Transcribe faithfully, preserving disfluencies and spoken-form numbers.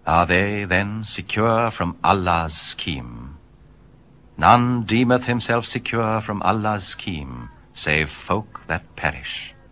Are they, then, secure from Allah's scheme? None deemeth himself secure from Allah's scheme, save folk that perish.